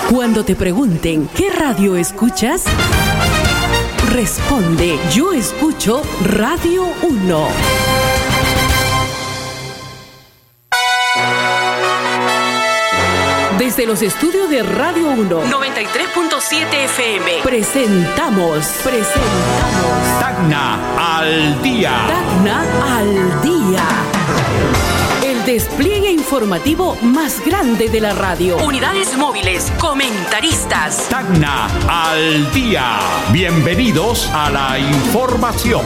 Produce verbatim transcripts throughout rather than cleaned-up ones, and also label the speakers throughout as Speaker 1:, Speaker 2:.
Speaker 1: Cuando te pregunten ¿qué radio escuchas? Responde, yo escucho Radio uno. Desde los estudios de Radio uno, noventa y tres punto siete F M, presentamos, presentamos...
Speaker 2: Tacna al día.
Speaker 1: Tacna al día. El despliegue informativo más grande de la radio. Unidades móviles, comentaristas.
Speaker 2: Tacna al día. Bienvenidos a la información.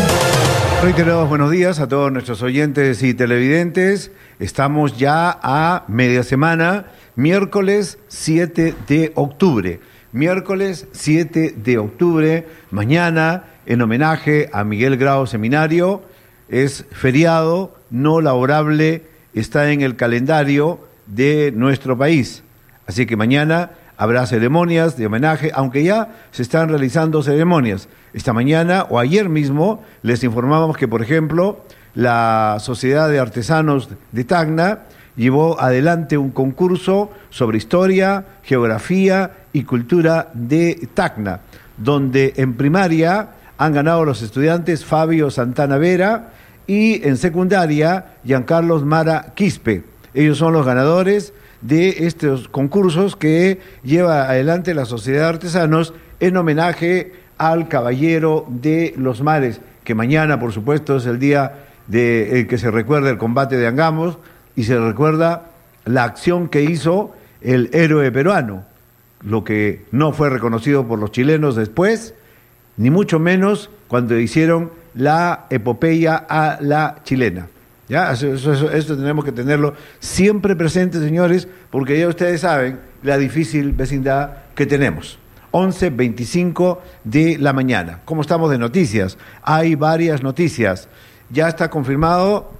Speaker 3: Reiterados buenos días a todos nuestros oyentes y televidentes. Estamos ya a media semana, miércoles siete de octubre. Miércoles siete de octubre, mañana, en homenaje a Miguel Grau Seminario, es feriado no laborable, está en el calendario de nuestro país. Así que mañana habrá ceremonias de homenaje, aunque ya se están realizando ceremonias. Esta mañana o ayer mismo les informábamos que, por ejemplo, la Sociedad de Artesanos de Tacna llevó adelante un concurso sobre historia, geografía y cultura de Tacna, donde en primaria han ganado los estudiantes Fabio Santana Vera y en secundaria Giancarlos Mara Quispe. Ellos son los ganadores de estos concursos que lleva adelante la Sociedad de Artesanos en homenaje al Caballero de los Mares, que mañana, por supuesto, es el día de el que se recuerda el combate de Angamos y se recuerda la acción que hizo el héroe peruano, lo que no fue reconocido por los chilenos después, ni mucho menos cuando hicieron la epopeya a la chilena. ¿Ya? Eso, eso, eso tenemos que tenerlo siempre presente, señores, porque ya ustedes saben la difícil vecindad que tenemos. once veinticinco de la mañana. ¿Cómo estamos de noticias? Hay varias noticias. Ya está confirmado,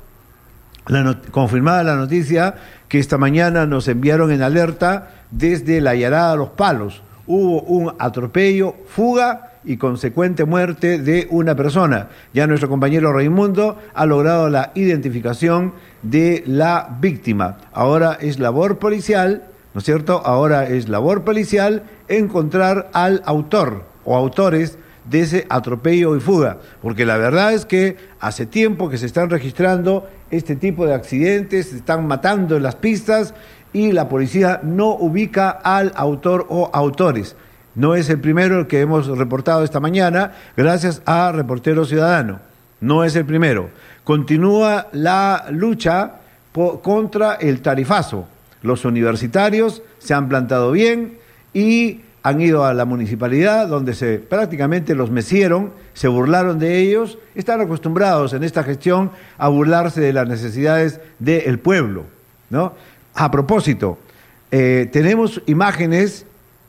Speaker 3: la not- confirmada la noticia que esta mañana nos enviaron en alerta desde la Yarada Los Palos. Hubo un atropello, fuga y consecuente muerte de una persona. Ya nuestro compañero Raimundo ha logrado la identificación de la víctima. Ahora es labor policial, ¿no es cierto? Ahora es labor policial encontrar al autor o autores de ese atropello y fuga, porque la verdad es que hace tiempo que se están registrando este tipo de accidentes, se están matando en las pistas y la policía no ubica al autor o autores. No es el primero que hemos reportado esta mañana, gracias a Reportero Ciudadano. No es el primero. Continúa la lucha po- contra el tarifazo. Los universitarios se han plantado bien y han ido a la municipalidad donde se prácticamente los mecieron, se burlaron de ellos. Están acostumbrados en esta gestión a burlarse de las necesidades del pueblo, ¿no? A propósito, eh, tenemos imágenes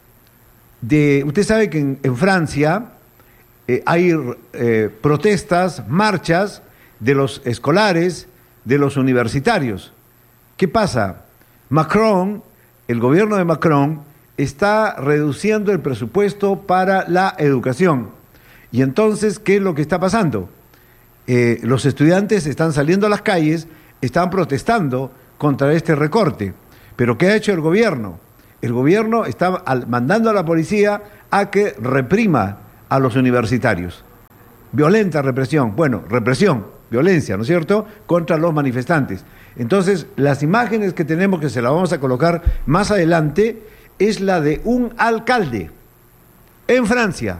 Speaker 3: de... Usted sabe que en, en Francia eh, hay eh, protestas, marchas de los escolares, de los universitarios. ¿Qué pasa? Macron, el gobierno de Macron, está reduciendo el presupuesto para la educación. Y entonces, ¿qué es lo que está pasando? Eh, los estudiantes están saliendo a las calles, están protestando contra este recorte. Pero ¿qué ha hecho el gobierno? El gobierno está al, mandando a la policía a que reprima a los universitarios. Violenta represión, bueno, represión, violencia, ¿no es cierto?, contra los manifestantes. Entonces, las imágenes que tenemos, que se las vamos a colocar más adelante, es la de un alcalde en Francia,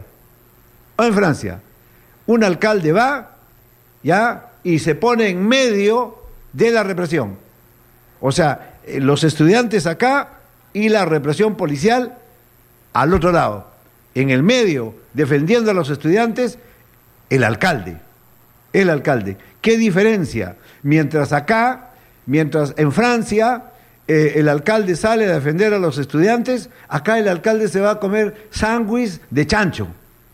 Speaker 3: o en Francia. Un alcalde va, ya, y se pone en medio de la represión. O sea, los estudiantes acá y la represión policial al otro lado. En el medio, defendiendo a los estudiantes, el alcalde. El alcalde. ¿Qué diferencia? Mientras acá, mientras en Francia eh, el alcalde sale a defender a los estudiantes, acá el alcalde se va a comer sándwich de chancho.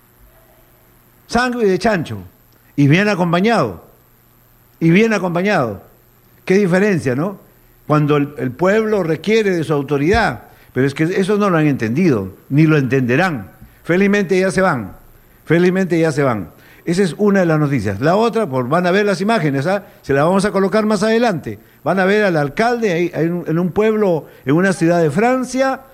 Speaker 3: Sándwich de chancho. Y bien acompañado. Y bien acompañado. ¿Qué diferencia, no? Cuando el, el pueblo requiere de su autoridad. Pero es que eso no lo han entendido, ni lo entenderán. Felizmente ya se van. Felizmente ya se van. Esa es una de las noticias. La otra, pues van a ver las imágenes, ¿ah? Se las vamos a colocar más adelante. Van a ver al alcalde ahí, en un pueblo, en una ciudad de Francia,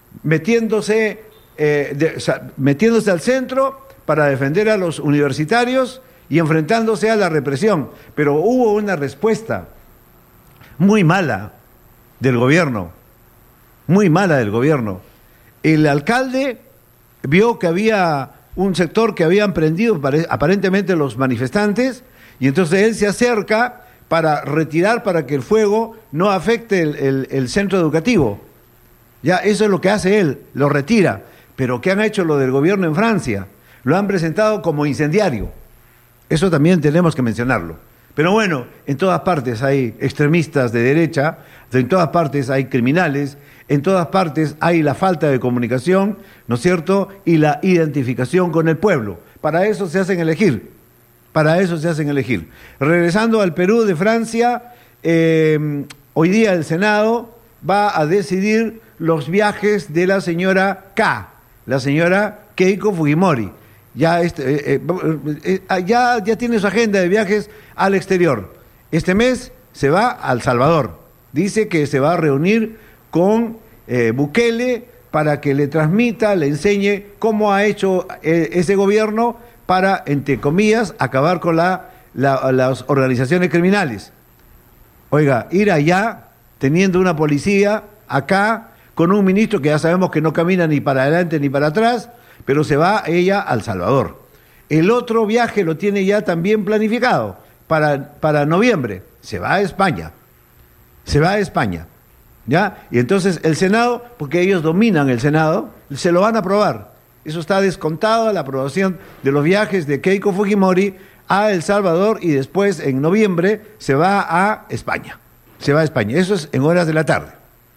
Speaker 3: metiéndose, eh, de, o sea, metiéndose al centro para defender a los universitarios y enfrentándose a la represión. Pero hubo una respuesta muy mala del gobierno, muy mala del gobierno. El alcalde vio que había un sector que habían prendido aparentemente los manifestantes, y entonces él se acerca para retirar, para que el fuego no afecte el, el, el centro educativo. Ya, eso es lo que hace él, lo retira. Pero ¿qué han hecho lo del gobierno en Francia? Lo han presentado como incendiario. Eso también tenemos que mencionarlo. Pero bueno, en todas partes hay extremistas de derecha, en todas partes hay criminales, en todas partes hay la falta de comunicación, ¿no es cierto?, y la identificación con el pueblo. Para eso se hacen elegir, para eso se hacen elegir. Regresando al Perú de Francia, eh, hoy día el Senado va a decidir los viajes de la señora K, la señora Keiko Fujimori. Ya, este, eh, eh, eh, ya, ya tiene su agenda de viajes al exterior. Este mes se va a El Salvador. Dice que se va a reunir con eh, Bukele para que le transmita, le enseñe cómo ha hecho eh, ese gobierno para, entre comillas, acabar con la, la, las organizaciones criminales. Oiga, ir allá teniendo una policía acá, con un ministro que ya sabemos que no camina ni para adelante ni para atrás, pero se va ella a El Salvador. El otro viaje lo tiene ya también planificado para, para noviembre. Se va a España. Se va a España. ¿Ya? Y entonces el Senado, porque ellos dominan el Senado, se lo van a aprobar. Eso está descontado, la aprobación de los viajes de Keiko Fujimori a El Salvador, y después en noviembre se va a España. Se va a España. Eso es en horas de la tarde.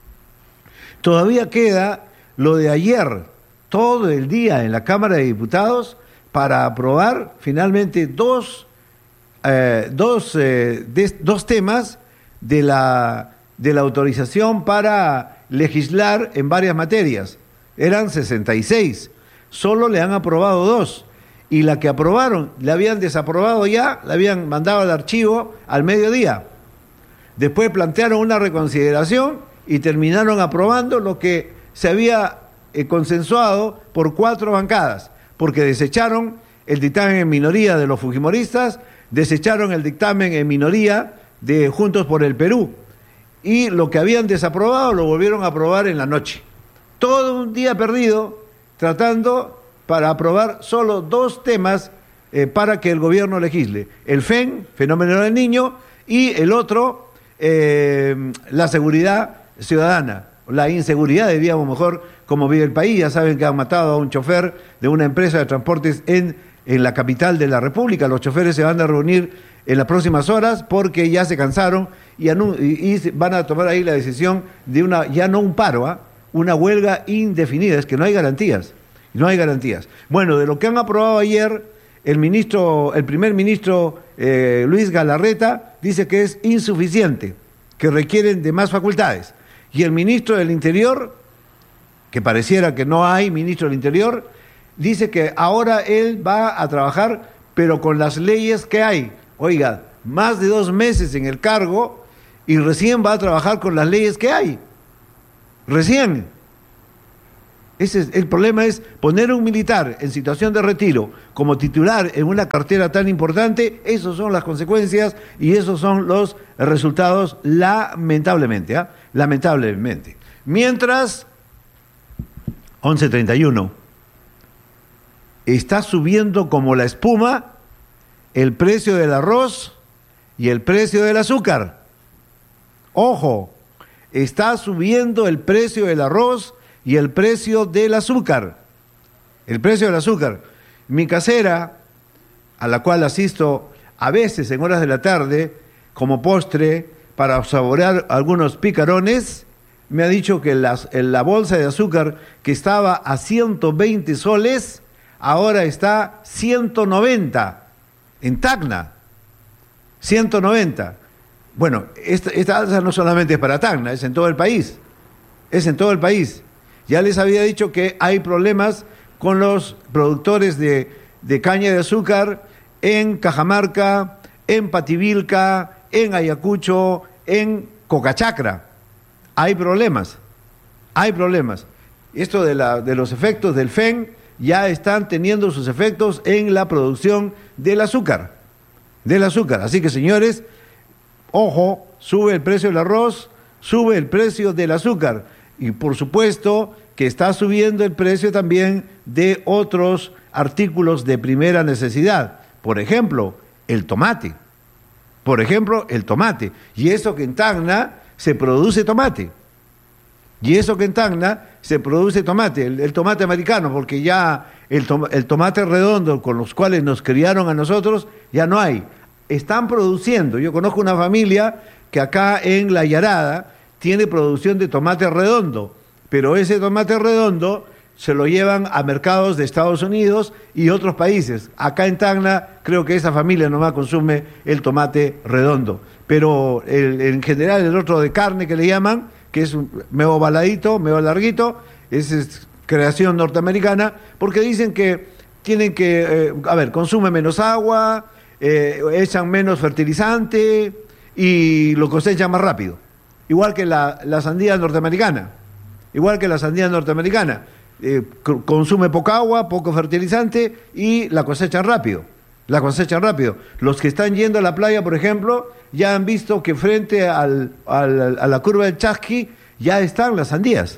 Speaker 3: Todavía queda lo de ayer, todo el día en la Cámara de Diputados, para aprobar finalmente dos, eh, dos, eh, de, dos temas de la, de la autorización para legislar en varias materias. Eran sesenta y seis, solo le han aprobado dos, y la que aprobaron, la habían desaprobado ya, la habían mandado al archivo al mediodía. Después plantearon una reconsideración y terminaron aprobando lo que se había eh, consensuado por cuatro bancadas, porque desecharon el dictamen en minoría de los fujimoristas, desecharon el dictamen en minoría de Juntos por el Perú, y lo que habían desaprobado lo volvieron a aprobar en la noche. Todo un día perdido tratando para aprobar solo dos temas eh, para que el gobierno legisle: el F E N, fenómeno del niño, y el otro, eh, la seguridad ciudadana, la inseguridad, diríamos mejor, como vive el país. Ya saben que han matado a un chofer de una empresa de transportes en, en la capital de la República. Los choferes se van a reunir en las próximas horas porque ya se cansaron y, anu- y, y van a tomar ahí la decisión de una, ya no un paro, ¿eh? una huelga indefinida. Es que no hay garantías, no hay garantías. Bueno, de lo que han aprobado ayer, el ministro, el primer ministro eh, Luis Galarreta dice que es insuficiente, que requieren de más facultades. Y el ministro del Interior, que pareciera que no hay ministro del Interior, dice que ahora él va a trabajar, pero con las leyes que hay. Oiga, más de dos meses en el cargo y recién va a trabajar con las leyes que hay. Recién. Ese es, el problema es poner un militar en situación de retiro como titular en una cartera tan importante. Esas son las consecuencias y esos son los resultados, lamentablemente, ¿eh? lamentablemente. Mientras, once treinta y uno, está subiendo como la espuma el precio del arroz y el precio del azúcar. Ojo, está subiendo el precio del arroz y el precio del azúcar. El precio del azúcar. Mi casera, a la cual asisto a veces en horas de la tarde, como postre, para saborear algunos picarones, me ha dicho que las, la bolsa de azúcar que estaba a ciento veinte soles, ahora está ciento noventa. En Tacna, ciento noventa. Bueno, esta, esta alza no solamente es para Tacna, es en todo el país. Es en todo el país. Ya les había dicho que hay problemas con los productores de, de caña de azúcar en Cajamarca, en Pativilca, en Ayacucho, en Cocachacra. Hay problemas, hay problemas. esto de, la, de los efectos del F E N ya están teniendo sus efectos en la producción del azúcar, del azúcar. Así que, señores, ojo, sube el precio del arroz, sube el precio del azúcar y, por supuesto, que está subiendo el precio también de otros artículos de primera necesidad. Por ejemplo, el tomate. Por ejemplo, el tomate. Y eso que en Tacna se produce tomate. Y eso que en Tacna se produce tomate, el, el tomate americano, porque ya el, tom, el tomate redondo con los cuales nos criaron a nosotros, ya no hay. Están produciendo. Yo conozco una familia que acá en La Yarada tiene producción de tomate redondo, pero ese tomate redondo se lo llevan a mercados de Estados Unidos y otros países. Acá en Tacna creo que esa familia nomás consume el tomate redondo, pero el, en general el otro de carne que le llaman, que es un medio baladito, medio larguito, es, es creación norteamericana, porque dicen que tienen que, eh, a ver, consume menos agua, eh, echan menos fertilizante y lo cosechan más rápido. Igual que la, la sandía norteamericana, igual que la sandía norteamericana, eh, consume poca agua, poco fertilizante y la cosechan rápido, la cosechan rápido. Los que están yendo a la playa, por ejemplo, ya han visto que frente al, al, a la curva del Chasqui ya están las sandías,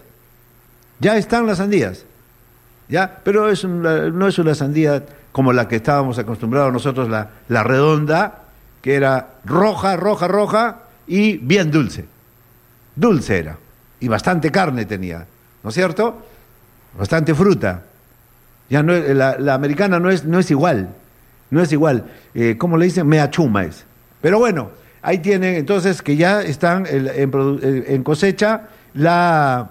Speaker 3: ya están las sandías, ya, pero es una, no es una sandía como la que estábamos acostumbrados nosotros, la, la redonda, que era roja, roja, roja y bien dulce. Dulce era, y bastante carne tenía, ¿no es cierto? Bastante fruta. Ya no, la, la americana no es, no es igual, no es igual. Eh, ¿Cómo le dicen? Mea chuma es. Pero bueno, ahí tienen entonces que ya están en, en, en cosecha la,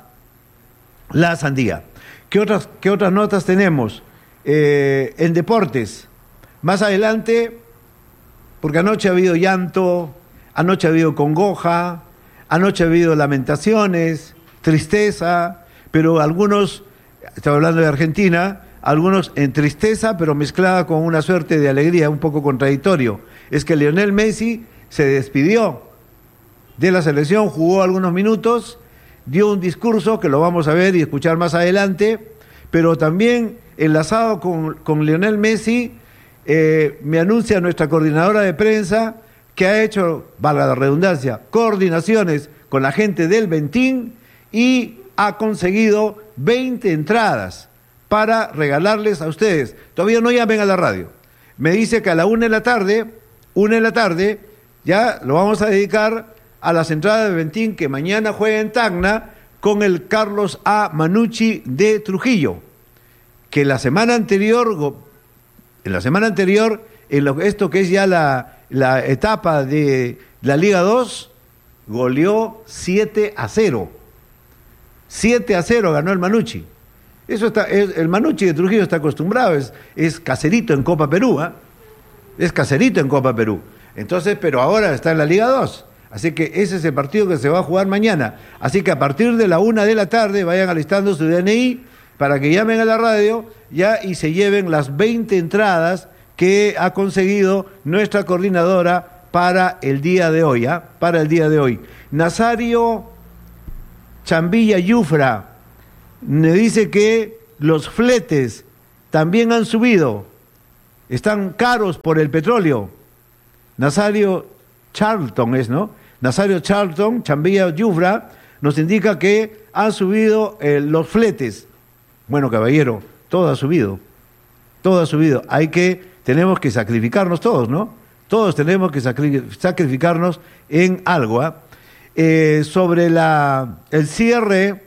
Speaker 3: la sandía. ¿Qué otras, qué otras notas tenemos? Eh, en deportes, más adelante, porque anoche ha habido llanto, anoche ha habido congoja, anoche ha habido lamentaciones, tristeza, pero algunos, estaba hablando de Argentina, algunos en tristeza, pero mezclada con una suerte de alegría, un poco contradictorio. Es que Lionel Messi se despidió de la selección, jugó algunos minutos, dio un discurso que lo vamos a ver y escuchar más adelante, pero también enlazado con, con Lionel Messi, eh, me anuncia nuestra coordinadora de prensa que ha hecho, valga la redundancia, coordinaciones con la gente del Ventín y ha conseguido veinte entradas para regalarles a ustedes. Todavía no llamen a la radio. Me dice que a la una de la tarde, una de la tarde, ya lo vamos a dedicar a las entradas de Ventín que mañana juega en Tacna con el Carlos A. Manucci de Trujillo, que la semana anterior, en la semana anterior, en lo, esto que es ya la, la etapa de la Liga dos, goleó siete a cero. siete a cero ganó el Manucci. Eso está, es, el Manucci de Trujillo está acostumbrado, es, es caserito en Copa Perú, ¿eh? es caserito en Copa Perú. Entonces, pero ahora está en la Liga dos. Así que ese es el partido que se va a jugar mañana. Así que a partir de la una de la tarde vayan alistando su D N I para que llamen a la radio ya y se lleven las veinte entradas que ha conseguido nuestra coordinadora para el día de hoy, ¿ah? ¿eh? Para el día de hoy. Nazario Chambilla Yufra me dice que los fletes también han subido, están caros por el petróleo. Nazario Charlton es, ¿no? Nazario Charlton, Chambilla Yufra, nos indica que han subido eh, los fletes. Bueno, caballero, todo ha subido, todo ha subido. Hay que, tenemos que sacrificarnos todos, ¿no? Todos tenemos que sacri- sacrificarnos en algo, ¿eh? Eh, sobre la, el cierre,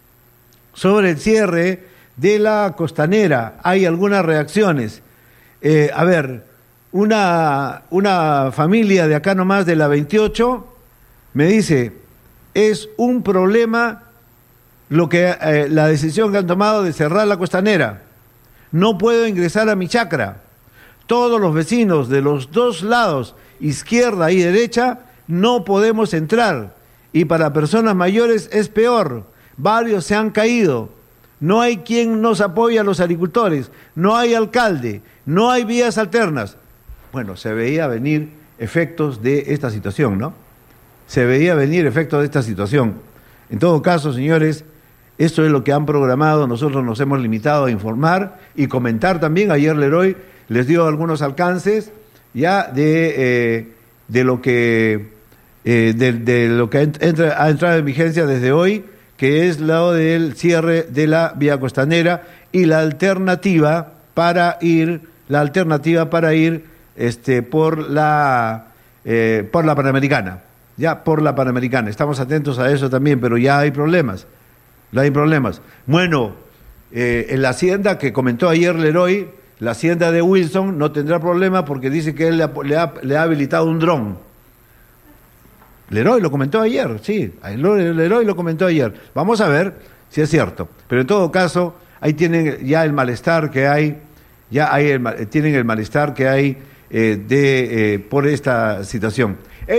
Speaker 3: sobre el cierre de la costanera, hay algunas reacciones. Eh, a ver, una, una familia de acá nomás de la veintiocho me dice, es un problema lo que eh, la decisión que han tomado de cerrar la costanera. No puedo ingresar a mi chacra. Todos los vecinos de los dos lados, izquierda y derecha, no podemos entrar. Y para personas mayores es peor. Varios se han caído. No hay quien nos apoye a los agricultores. No hay alcalde. No hay vías alternas. Bueno, se veía venir efectos de esta situación, ¿no? Se veía venir efectos de esta situación. En todo caso, señores, Esto es lo que han programado, nosotros nos hemos limitado a informar y comentar también. Ayer Leroy les dio algunos alcances ya de, eh, de lo que, eh, de, de lo que entra, ha entrado en vigencia desde hoy, que es lo del cierre de la vía costanera y la alternativa para ir, la alternativa para ir este, por la eh, por la Panamericana, ya por la Panamericana. Estamos atentos a eso también, pero ya hay problemas. No hay problemas. Bueno, eh, en la hacienda que comentó ayer Leroy, la hacienda de Wilson no tendrá problema porque dice que él le ha, le ha, le ha habilitado un dron. Leroy lo comentó ayer, sí, Leroy lo comentó ayer. Vamos a ver si es cierto. Pero en todo caso, ahí tienen ya el malestar que hay, ya hay el, tienen el malestar que hay eh, de eh, por esta situación. En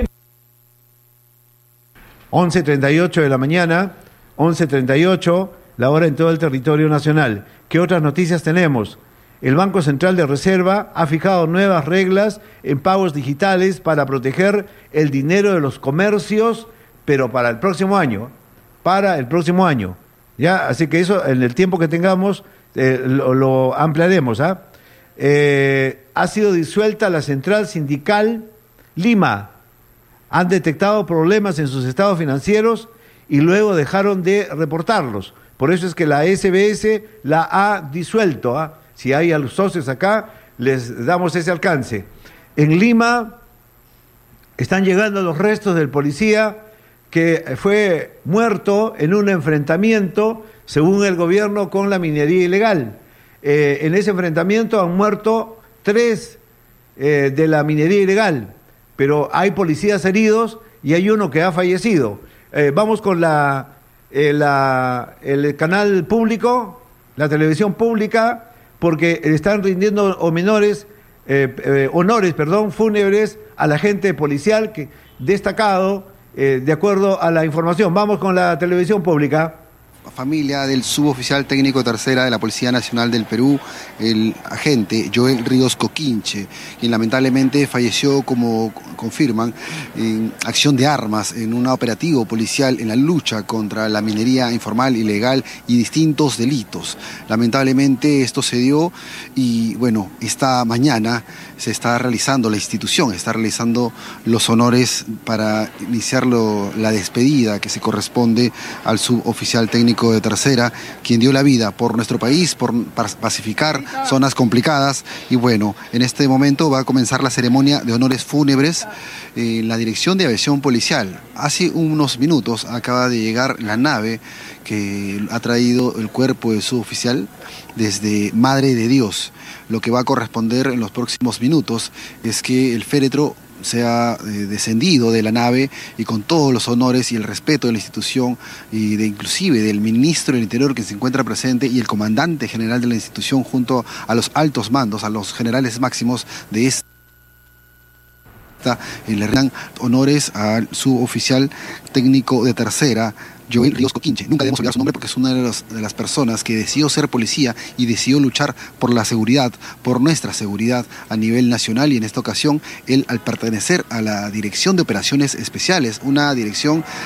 Speaker 3: once treinta y ocho de la mañana, once treinta y ocho, la hora en todo el territorio nacional. ¿Qué otras noticias tenemos? El Banco Central de Reserva ha fijado nuevas reglas en pagos digitales para proteger el dinero de los comercios, pero para el próximo año, para el próximo año. ¿Ya? Así que eso, en el tiempo que tengamos, eh, lo, lo ampliaremos. ¿ah? Eh, ha sido disuelta la Central Sindical Lima. Han detectado problemas en sus estados financieros y luego dejaron de reportarlos. Por eso es que la S B S la ha disuelto. ¿ah? Si hay a los socios acá, les damos ese alcance. En Lima están llegando los restos del policía que fue muerto en un enfrentamiento, según el gobierno, con la minería ilegal. Eh, en ese enfrentamiento han muerto tres eh, de la minería ilegal, pero hay policías heridos y hay uno que ha fallecido. Eh, vamos con la, eh, la, el canal público, la televisión pública, porque están rindiendo honores, eh, eh, honores perdón, fúnebres a la gente policial que, destacado, eh, de acuerdo a la información. Vamos con la televisión pública.
Speaker 4: Familia del suboficial técnico tercera de la Policía Nacional del Perú, el agente Joel Ríos Coquinche, quien lamentablemente falleció, como confirman, en acción de armas en un operativo policial en la lucha contra la minería informal, ilegal y distintos delitos. Lamentablemente esto se dio y bueno, esta mañana se está realizando, la institución está realizando los honores para iniciar lo, la despedida que se corresponde al suboficial técnico de tercera, quien dio la vida por nuestro país, por pacificar zonas complicadas. Y bueno, en este momento va a comenzar la ceremonia de honores fúnebres en la Dirección de Aviación Policial. Hace unos minutos acaba de llegar la nave que ha traído el cuerpo de suboficial desde Madre de Dios. Lo que va a corresponder en los próximos minutos es que el féretro sea eh, descendido de la nave y con todos los honores y el respeto de la institución y de inclusive del ministro del Interior que se encuentra presente y el comandante general de la institución junto a los altos mandos, a los generales máximos de esta, y le rendan honores al suboficial técnico de tercera, Joel Ríos Coquinche. Nunca debemos olvidar su nombre porque es una de, los, de las personas que decidió ser policía y decidió luchar por la seguridad, por nuestra seguridad a nivel nacional, y en esta ocasión él, al pertenecer a la Dirección de Operaciones Especiales, una dirección